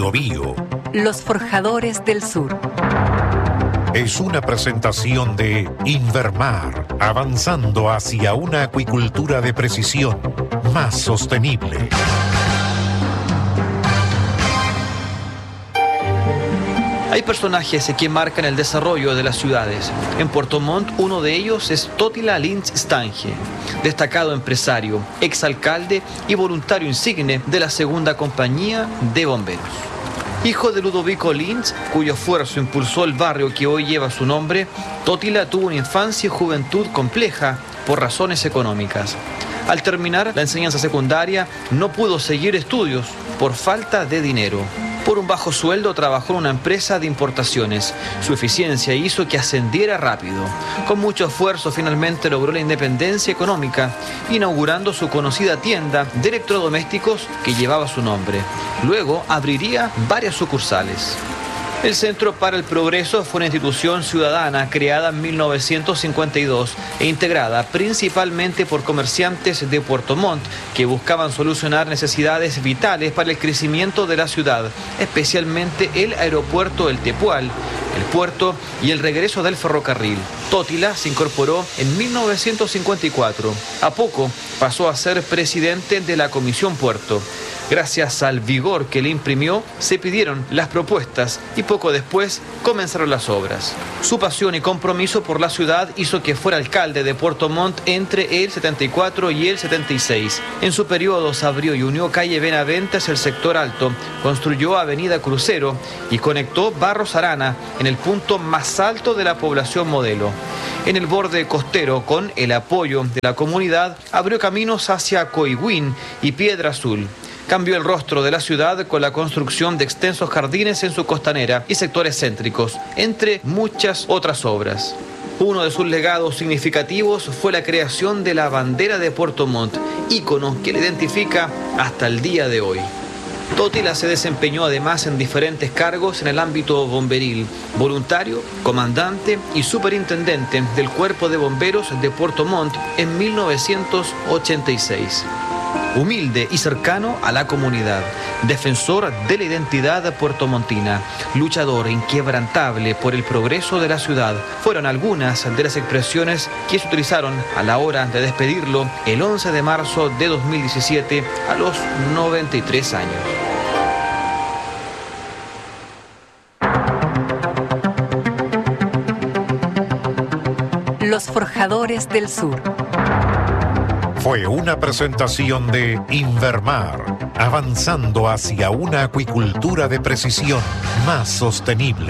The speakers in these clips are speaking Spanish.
Biobío. Los Forjadores del Sur. Es una presentación de Invermar, avanzando hacia una acuicultura de precisión más sostenible. Hay personajes que marcan el desarrollo de las ciudades. En Puerto Montt, uno de ellos es Totila Lynch Stange, destacado empresario, exalcalde y voluntario insigne de la segunda compañía de bomberos. Hijo de Ludovico Lynch, cuyo esfuerzo impulsó el barrio que hoy lleva su nombre, Totila tuvo una infancia y juventud compleja por razones económicas. Al terminar la enseñanza secundaria, no pudo seguir estudios por falta de dinero. Por un bajo sueldo trabajó en una empresa de importaciones. Su eficiencia hizo que ascendiera rápido. Con mucho esfuerzo finalmente logró la independencia económica, inaugurando su conocida tienda de electrodomésticos que llevaba su nombre. Luego abriría varias sucursales. El Centro para el Progreso fue una institución ciudadana creada en 1952 e integrada principalmente por comerciantes de Puerto Montt que buscaban solucionar necesidades vitales para el crecimiento de la ciudad, especialmente el aeropuerto El Tepual, el puerto y el regreso del ferrocarril. Totila se incorporó en 1954. A poco pasó a ser presidente de la Comisión Puerto. Gracias al vigor que le imprimió, se pidieron las propuestas y poco después comenzaron las obras. Su pasión y compromiso por la ciudad hizo que fuera alcalde de Puerto Montt entre el 74 y el 76. En su periodo se abrió y unió calle Benavente hacia el sector alto, construyó avenida Crucero y conectó Barros Arana en el punto más alto de la población modelo. En el borde costero, con el apoyo de la comunidad, abrió caminos hacia Coihuín y Piedra Azul. Cambió el rostro de la ciudad con la construcción de extensos jardines en su costanera y sectores céntricos, entre muchas otras obras. Uno de sus legados significativos fue la creación de la bandera de Puerto Montt, ícono que le identifica hasta el día de hoy. Totila se desempeñó además en diferentes cargos en el ámbito bomberil, voluntario, comandante y superintendente del Cuerpo de Bomberos de Puerto Montt en 1986. Humilde y cercano a la comunidad, defensor de la identidad puertomontina, luchador inquebrantable por el progreso de la ciudad, fueron algunas de las expresiones que se utilizaron a la hora de despedirlo el 11 de marzo de 2017 a los 93 años. Los Forjadores del Sur. Fue una presentación de Invermar, avanzando hacia una acuicultura de precisión más sostenible.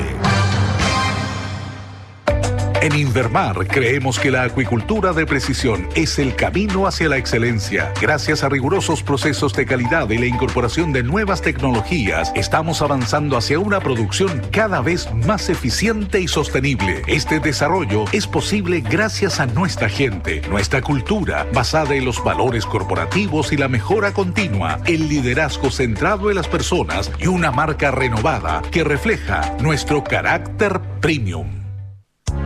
En Invermar creemos que la acuicultura de precisión es el camino hacia la excelencia. Gracias a rigurosos procesos de calidad y la incorporación de nuevas tecnologías, estamos avanzando hacia una producción cada vez más eficiente y sostenible. Este desarrollo es posible gracias a nuestra gente, nuestra cultura, basada en los valores corporativos y la mejora continua, el liderazgo centrado en las personas y una marca renovada que refleja nuestro carácter premium.